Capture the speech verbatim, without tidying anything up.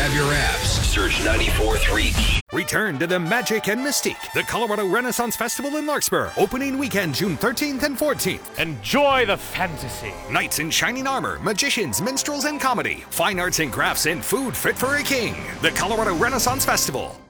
grab your apps. Search ninety-four point three E. Return to the magic and mystique. The Colorado Renaissance Festival in Larkspur. Opening weekend, June thirteenth and fourteenth. Enjoy the fantasy. Knights in shining armor, magicians, minstrels, and comedy. Fine arts and crafts and food fit for a king. The Colorado Renaissance Festival.